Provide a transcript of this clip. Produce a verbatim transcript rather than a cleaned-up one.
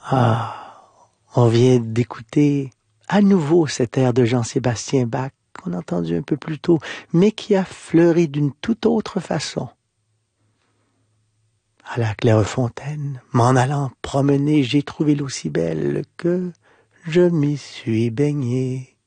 Ah, on vient d'écouter à nouveau cet air de Jean-Sébastien Bach qu'on a entendu un peu plus tôt, mais qui a fleuri d'une toute autre façon. À la Clairefontaine, m'en allant promener, j'ai trouvé l'eau si belle que je m'y suis baigné.